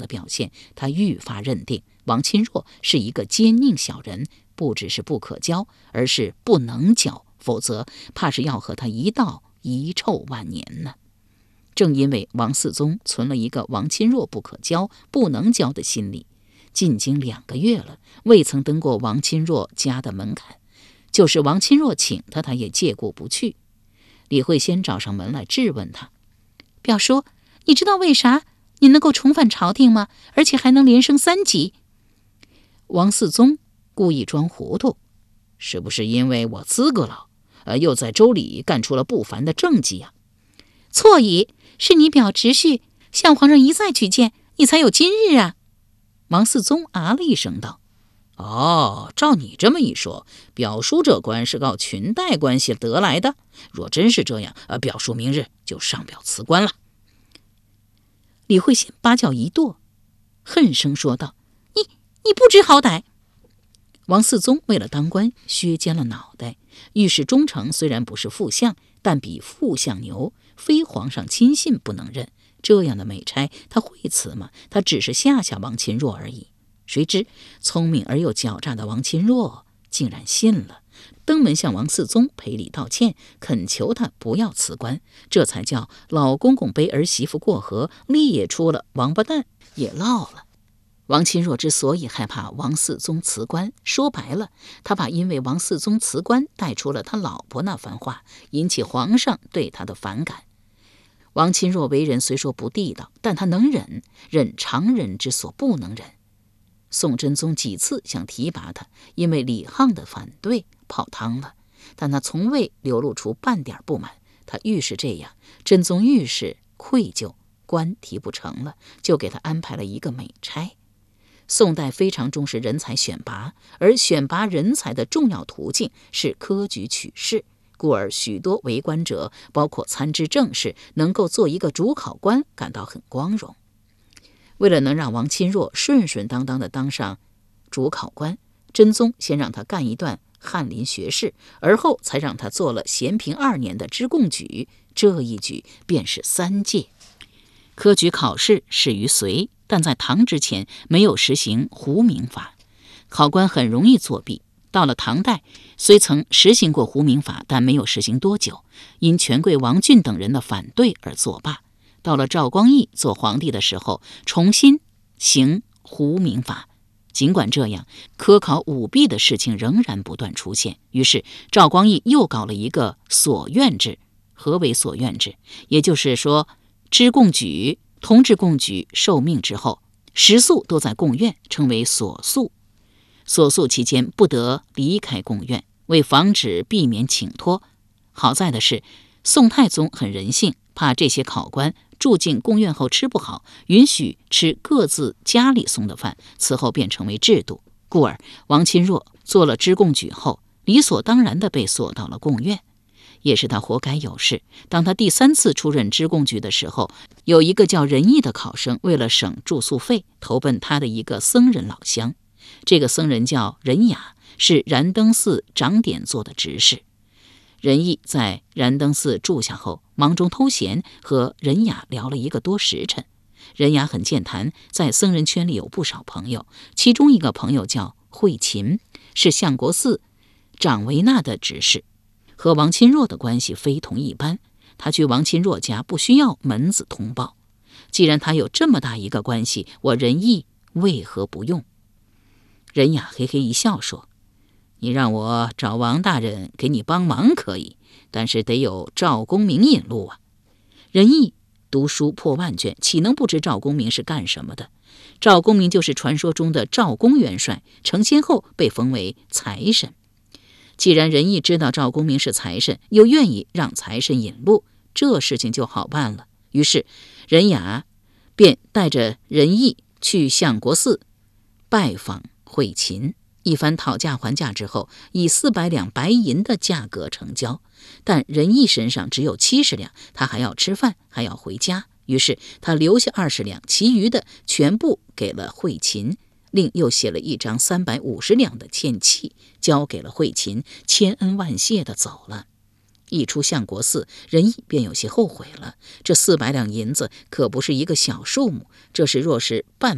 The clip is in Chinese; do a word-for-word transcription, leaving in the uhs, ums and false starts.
表现，他愈发认定王钦若是一个奸佞小人，不只是不可交，而是不能交，否则怕是要和他一道遗臭万年呢。正因为王嗣宗存了一个王钦若不可交、不能交的心理，进京两个月了，未曾登过王钦若家的门槛，就是王钦若请他，他也借过不去。李惠仙找上门来质问他：“表叔，你知道为啥你能够重返朝廷吗？而且还能连升三级？”王嗣宗故意装糊涂：“是不是因为我资格老，呃，又在州里干出了不凡的政绩啊？”“错矣，是你表侄婿向皇上一再举荐，你才有今日啊！”王嗣宗啊了一声道：“哦，照你这么一说，表叔这官是靠裙带关系得来的。若真是这样，呃，表叔明日就上表辞官了。”李惠仙八脚一跺，恨声说道：“你你不知好歹！”王嗣宗为了当官，削尖了脑袋。御史中丞虽然不是副相，但比副相牛，非皇上亲信不能任。这样的美差，他会辞吗？他只是吓吓王钦若而已。谁知聪明而又狡诈的王钦若竟然信了，登门向王嗣宗赔礼道歉，恳求他不要辞官。这才叫老公公背儿媳妇过河，列出了王八蛋也落了。王钦若之所以害怕王嗣宗辞官，说白了，他怕因为王嗣宗辞官带出了他老婆那番话，引起皇上对他的反感。王钦若为人虽说不地道，但他能忍，忍常人之所不能忍。宋真宗几次想提拔他，因为李沆的反对泡汤了，但他从未流露出半点不满。他愈是这样，真宗愈是愧疚，官提不成了，就给他安排了一个美差。宋代非常重视人才选拔，而选拔人才的重要途径是科举取士，故而许多为官者，包括参知政事，能够做一个主考官，感到很光荣。为了能让王钦若顺顺当当地当上主考官，真宗先让他干一段翰林学士，而后才让他做了咸平二年的知贡举，这一举便是三届。科举考试始于隋，但在唐之前没有实行胡名法，考官很容易作弊。到了唐代，虽曾实行过胡名法，但没有实行多久，因权贵王俊等人的反对而作罢。到了赵光义做皇帝的时候，重新行胡名法。尽管这样，科考舞弊的事情仍然不断出现。于是赵光义又搞了一个所愿制。何为所愿制？也就是说，知贡举、同治贡举受命之后，食宿都在贡院，称为所宿。所宿期间不得离开贡院，为防止避免请托。好在的是，宋太宗很人性，怕这些考官住进贡院后吃不好，允许吃各自家里送的饭，此后便成为制度。故而王钦若做了知贡举后，理所当然地被锁到了贡院。也是他活该有事。当他第三次出任知贡举的时候，有一个叫仁义的考生，为了省住宿费，投奔他的一个僧人老乡。这个僧人叫仁雅，是燃灯寺长典做的执事。仁义在燃灯寺住下后，忙中偷闲，和仁雅聊了一个多时辰。仁雅很健谈，在僧人圈里有不少朋友，其中一个朋友叫慧勤，是相国寺长维纳的执事，和王钦若的关系非同一般。他去王钦若家不需要门子通报，既然他有这么大一个关系，我仁义为何不用？仁雅嘿嘿一笑说：“你让我找王大人给你帮忙可以，但是得有赵公明引路啊。”仁义读书破万卷，岂能不知赵公明是干什么的？赵公明就是传说中的赵公元帅，成仙后被封为财神。既然仁义知道赵公明是财神，又愿意让财神引路，这事情就好办了。于是仁雅便带着仁义去相国寺拜访慧勤，一番讨价还价之后，以四百两白银的价格成交。但仁义身上只有七十两，他还要吃饭，还要回家，于是他留下二十两，其余的全部给了慧勤，另又写了一张三百五十两的欠契，交给了慧勤，千恩万谢地走了。一出相国寺，仁义便有些后悔了，这四百两银子可不是一个小数目，这是若是半